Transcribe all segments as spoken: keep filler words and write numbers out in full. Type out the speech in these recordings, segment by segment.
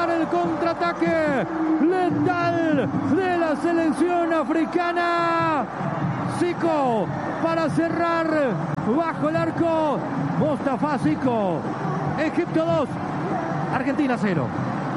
empezar el contraataque letal de la selección africana. Zico para cerrar bajo el arco. Mostafa Zico. Egipto dos, Argentina cero.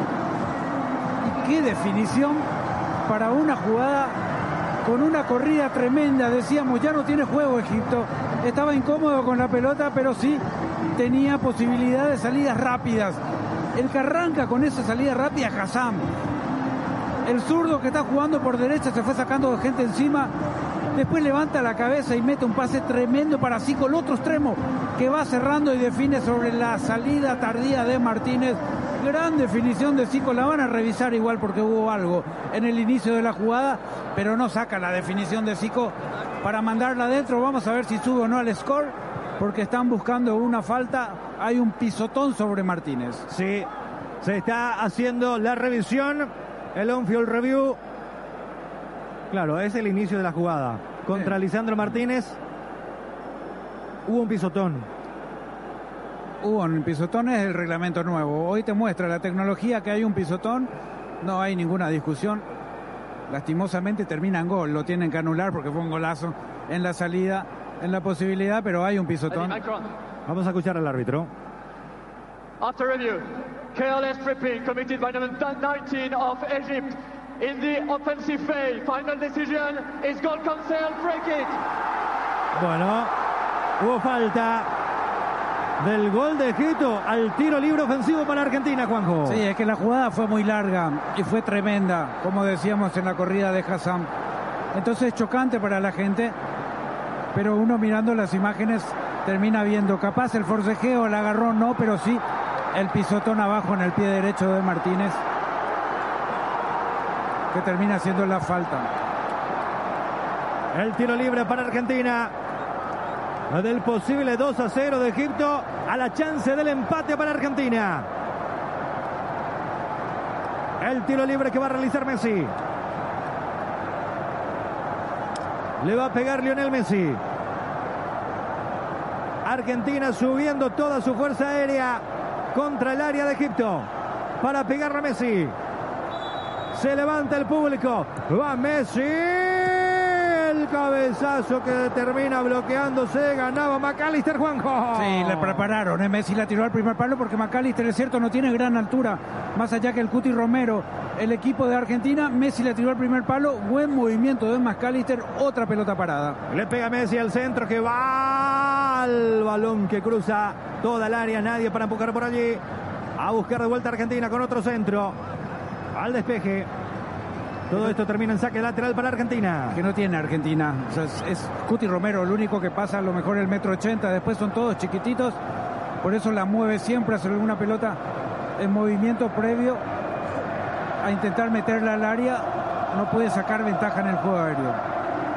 Y qué definición para una jugada con una corrida tremenda. Decíamos, ya no tiene juego Egipto. Estaba incómodo con la pelota, pero sí tenía posibilidad de salidas rápidas. El que arranca con esa salida rápida es Hassan. El zurdo que está jugando por derecha se fue sacando gente encima. Después levanta la cabeza y mete un pase tremendo para Zico, el otro extremo, que va cerrando y define sobre la salida tardía de Martínez. Gran definición de Zico, la van a revisar igual porque hubo algo en el inicio de la jugada, pero no saca la definición de Zico para mandarla adentro. Vamos a ver si sube o no al score, porque están buscando una falta. Hay un pisotón sobre Martínez. Sí, se está haciendo la revisión, el on-field review. Claro, es el inicio de la jugada. Contra sí. Lisandro Martínez hubo un pisotón. Hubo un pisotón, es el reglamento nuevo. Hoy te muestra la tecnología que hay un pisotón. No hay ninguna discusión. Lastimosamente termina en gol. Lo tienen que anular porque fue un golazo en la salida, en la posibilidad, pero hay un pisotón. Vamos a escuchar al árbitro. After review, careless tripping committed by number nineteen of Egypt. In the offensive phase, final decision is goal cancel, free kick. Bueno, hubo falta del gol de Egipto al tiro libre ofensivo para Argentina, Juanjo. Sí, es que la jugada fue muy larga y fue tremenda, como decíamos en la corrida de Hassan. Entonces chocante para la gente, pero uno mirando las imágenes termina viendo capaz el forcejeo, el agarrón no, pero sí el pisotón abajo en el pie derecho de Martínez, que termina siendo la falta. El tiro libre para Argentina. Del posible dos a cero de Egipto a la chance del empate para Argentina. El tiro libre que va a realizar Messi. Le va a pegar Lionel Messi. Argentina subiendo toda su fuerza aérea contra el área de Egipto para pegarle a Messi. Se levanta el público. Va Messi. El cabezazo que termina bloqueándose. Ganaba McAllister, Juanjo. Sí, le prepararon. ¿eh? Messi la tiró al primer palo porque McAllister, es cierto, no tiene gran altura. Más allá que el Cuti Romero. El equipo de Argentina. Messi la tiró al primer palo. Buen movimiento de McAllister. Otra pelota parada. Le pega Messi al centro que va al balón que cruza toda el área. Nadie para empujar por allí. A buscar de vuelta Argentina con otro centro. Al despeje. Todo esto termina en saque lateral para Argentina. Que no tiene Argentina. O sea, es, es Cuti Romero el único que pasa a lo mejor el metro ochenta. Después son todos chiquititos. Por eso la mueve siempre a hacer alguna pelota en movimiento previo a intentar meterla al área. No puede sacar ventaja en el juego aéreo.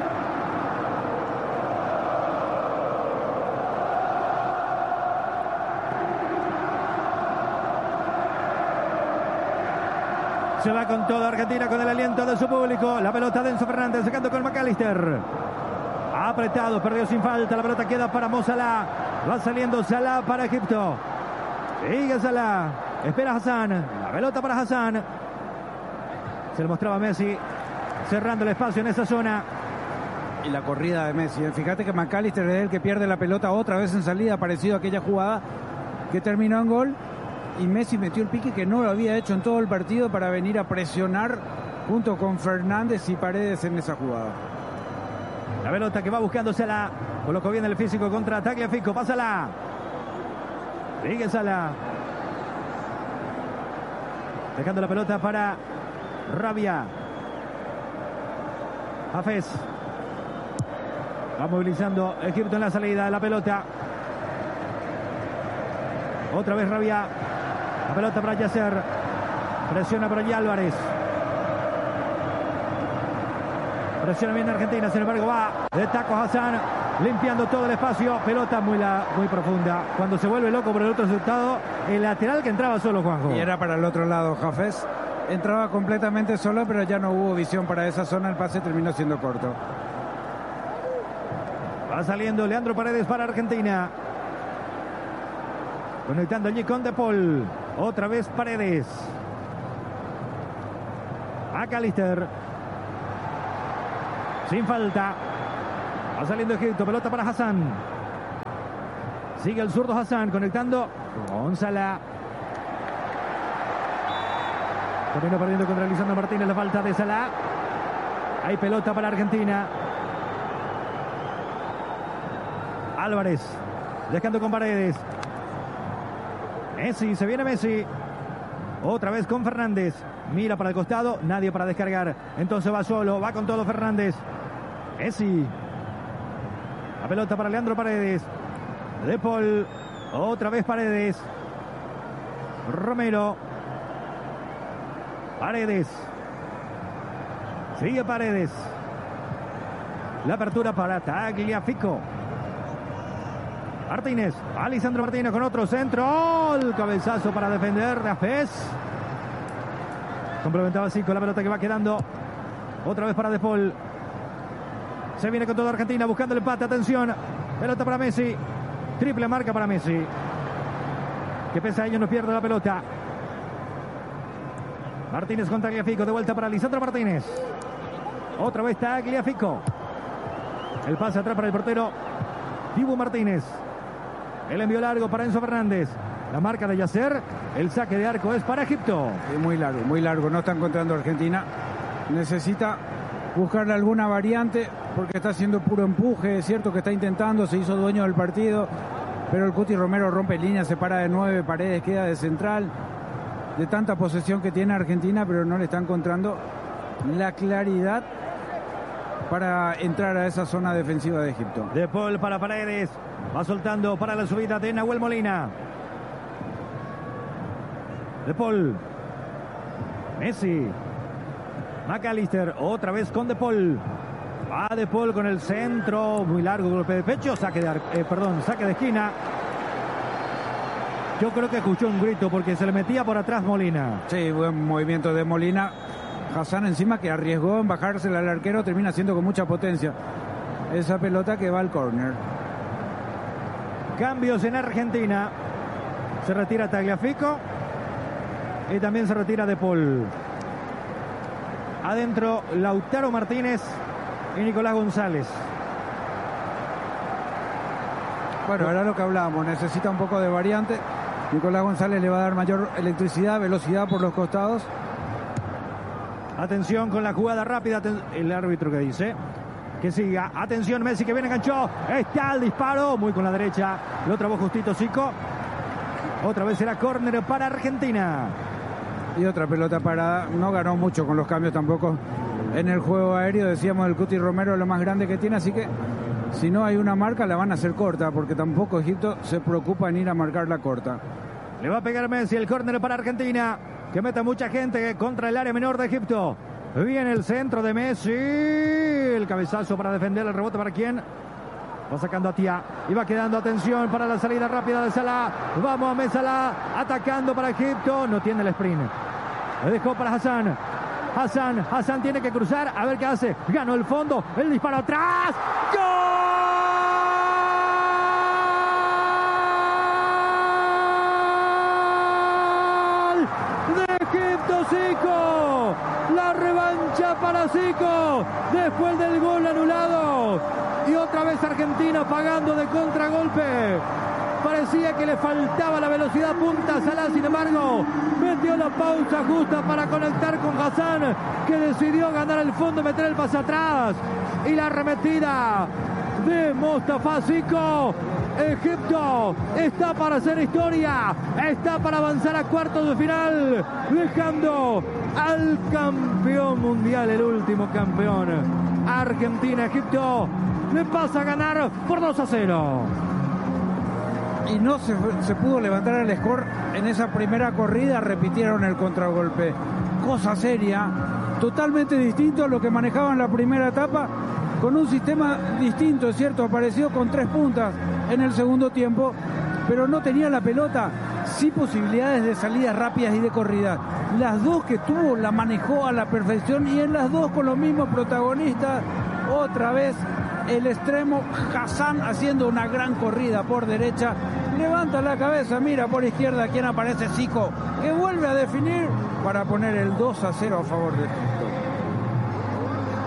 Se va con todo Argentina, con el aliento de su público. La pelota de Enzo Fernández, sacando con McAllister. Apretado, perdió sin falta. La pelota queda para Mo Salah. Va saliendo Salah para Egipto. Sigue Salah. Espera Hassan. La pelota para Hassan. Se le mostraba Messi cerrando el espacio en esa zona. Y la corrida de Messi. Fíjate que McAllister es el que pierde la pelota otra vez en salida, parecido a aquella jugada que terminó en gol. Y Messi metió el pique que no lo había hecho en todo el partido para venir a presionar junto con Fernández y Paredes en esa jugada. La pelota que va buscándosela. Colocó bien el físico contra Tagliafico. Pásala. Sigue Salah. Dejando la pelota para Rabia. Hafez. Va movilizando Egipto en la salida de la pelota. Otra vez Rabia. La pelota para Yasser. Presiona por allí Álvarez. Presiona bien Argentina. Sin embargo va de taco Hassan. Limpiando todo el espacio. Pelota muy, la, muy profunda. Cuando se vuelve loco por el otro resultado. El lateral que entraba solo, Juanjo. Y era para el otro lado. Hafez entraba completamente solo, pero ya no hubo visión para esa zona. El pase terminó siendo corto. Va saliendo Leandro Paredes para Argentina. Conectando allí con De Paul. Otra vez Paredes. McAllister. Sin falta. Va saliendo Egipto. Pelota para Hassan. Sigue el zurdo Hassan conectando con Salah. Termina perdiendo contra Lisandro Martínez. La falta de Salah. Hay pelota para Argentina. Álvarez. Dejando con Paredes. Messi. Se viene Messi. Otra vez con Fernández. Mira para el costado. Nadie para descargar. Entonces va solo. Va con todo Fernández. Messi. La pelota para Leandro Paredes. De Paul. Otra vez Paredes. Romero. Paredes. Sigue Paredes. La apertura para Tagliafico. Martínez. Lisandro Martínez con otro centro. El cabezazo para defender de Hafez. Complementaba así con la pelota que va quedando. Otra vez para De Paul. Se viene con toda Argentina buscando el empate. Atención. Pelota para Messi. Triple marca para Messi. Que pese a ello no pierde la pelota. Martínez con Tagliafico. De vuelta para Lisandro Martínez. Otra vez Tagliafico. El pase atrás para el portero Dibu Martínez. El envío largo para Enzo Fernández. La marca de Yasser. El saque de arco es para Egipto. Sí, muy largo, muy largo. No está encontrando Argentina. Necesita buscarle alguna variante porque está haciendo puro empuje. Es cierto que está intentando, se hizo dueño del partido, pero el Cuti Romero rompe línea, se para de nueve, Paredes queda de central. De tanta posesión que tiene Argentina, pero no le está encontrando la claridad para entrar a esa zona defensiva de Egipto. De Paul para Paredes. Va soltando para la subida de Nahuel Molina. De Paul. Messi. McAllister. Otra vez con De Paul. Va De Paul con el centro. Muy largo, golpe de pecho. Saque de, eh, perdón, saque de esquina. Yo creo que escuchó un grito porque se le metía por atrás Molina. Sí, buen movimiento de Molina. Hassan encima que arriesgó en bajársela al arquero, termina haciendo con mucha potencia esa pelota que va al córner. Cambios en Argentina. Se retira Tagliafico y también se retira De Paul. Adentro Lautaro Martínez y Nicolás González. Bueno, ahora lo que hablábamos, necesita un poco de variante. Nicolás González le va a dar mayor electricidad, velocidad por los costados. Atención con la jugada rápida. El árbitro que dice que siga. Atención, Messi que viene, enganchó. Está el disparo. Muy con la derecha. Lo trabó justito Zico. Otra vez será córner para Argentina. Y otra pelota parada. No ganó mucho con los cambios tampoco en el juego aéreo. Decíamos el Cuti Romero lo más grande que tiene. Así que si no hay una marca la van a hacer corta. Porque tampoco Egipto se preocupa en ir a marcar la corta. Le va a pegar Messi. El córner para Argentina. Que mete mucha gente contra el área menor de Egipto. Viene el centro de Messi. El cabezazo para defender. El rebote para quién. Va sacando a Tia. Y va quedando atención para la salida rápida de Salah. Vamos a Salah. Atacando para Egipto. No tiene el sprint. Le dejó para Hassan. Hassan. Hassan tiene que cruzar. A ver qué hace. Ganó el fondo. El disparo atrás. ¡Gol! Zico, la revancha para Zico después del gol anulado y otra vez Argentina pagando de contragolpe. Parecía que le faltaba la velocidad punta a Salah, sin embargo metió la pausa justa para conectar con Hassan, que decidió ganar el fondo, meter el pase atrás y la arremetida de Mostafa Zico. Egipto está para hacer historia, está para avanzar a cuartos de final, dejando al campeón mundial, el último campeón. Argentina, Egipto le pasa a ganar por dos a cero. Y no se, se pudo levantar el score en esa primera corrida, repitieron el contragolpe. Cosa seria, totalmente distinto a lo que manejaba en la primera etapa, con un sistema distinto, es cierto, apareció con tres puntas en el segundo tiempo, pero no tenía la pelota, sí posibilidades de salidas rápidas y de corrida. Las dos que tuvo la manejó a la perfección y en las dos con los mismos protagonistas. Otra vez el extremo Hassan haciendo una gran corrida por derecha, levanta la cabeza, mira por izquierda quién aparece, Zico, que vuelve a definir para poner el dos a cero a favor de Egipto.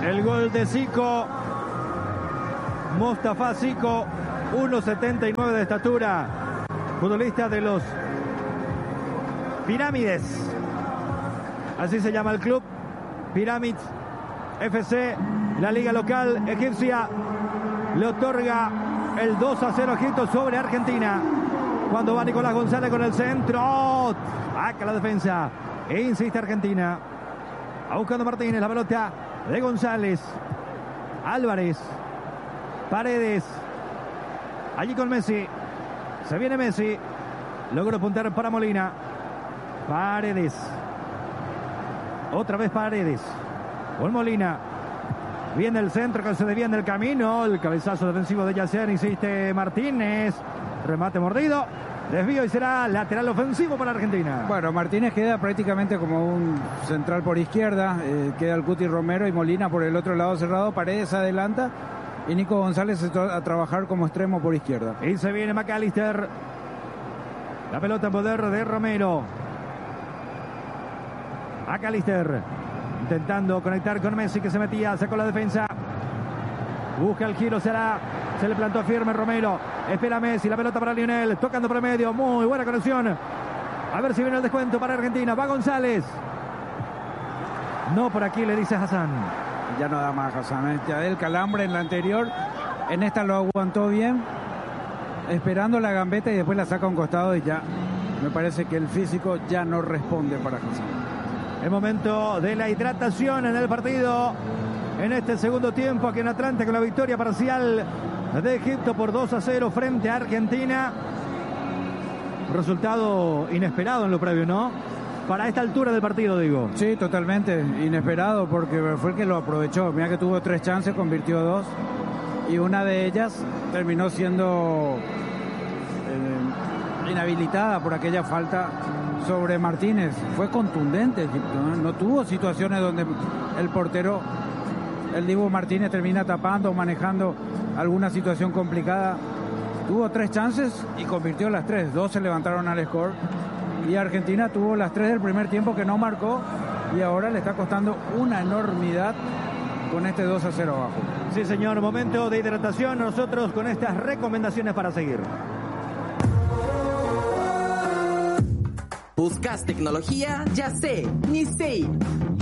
El gol de Zico. Mostafa Zico, uno setenta y nueve de estatura. Futbolista de los Pirámides. Así se llama el club. Pyramids F C. La liga local egipcia le otorga el dos a cero a Egipto sobre Argentina. Cuando va Nicolás González con el centro. Saca la defensa. E insiste Argentina. Va buscando Martínez. La pelota de González. Álvarez. Paredes. Allí con Messi. Se viene Messi. Logró apuntar para Molina. Paredes. Otra vez Paredes. Con Molina. Viene el centro que se desvía en el camino. El cabezazo defensivo de Yasser. Insiste Martínez. Remate mordido. Desvío y será lateral ofensivo para Argentina. Bueno, Martínez queda prácticamente como un central por izquierda. Eh, queda el Cuti Romero y Molina por el otro lado cerrado. Paredes adelanta. Y Nico González a trabajar como extremo por izquierda. Y se viene McAllister. La pelota en poder de Romero. McAllister intentando conectar con Messi que se metía, sacó la defensa. Busca el giro, será. Se le plantó firme Romero. Espera Messi, la pelota para Lionel. Tocando por el medio, muy buena conexión. A ver si viene el descuento para Argentina. Va González. No por aquí, le dice Hassan. Ya no da más Hassan, ¿eh? Ya el calambre en la anterior, en esta lo aguantó bien, esperando la gambeta y después la saca a un costado y ya me parece que el físico ya no responde para Hassan. El momento de la hidratación en el partido, en este segundo tiempo aquí en Atlanta, con la victoria parcial de Egipto por dos a cero frente a Argentina. Resultado inesperado en lo previo, ¿no? Para esta altura del partido, digo. Sí, totalmente inesperado porque fue el que lo aprovechó. Mira que tuvo tres chances, convirtió dos y una de ellas terminó siendo eh, inhabilitada por aquella falta sobre Martínez. Fue contundente Egipto, ¿eh? No tuvo situaciones donde el portero, el Dibu Martínez, termina tapando o manejando alguna situación complicada. Tuvo tres chances y convirtió las tres. Dos se levantaron al score. Y Argentina tuvo las tres del primer tiempo que no marcó y ahora le está costando una enormidad con este dos a cero abajo. Sí, señor, momento de hidratación. Nosotros con estas recomendaciones para seguir. ¿Buscas tecnología? Ya sé, Nisei.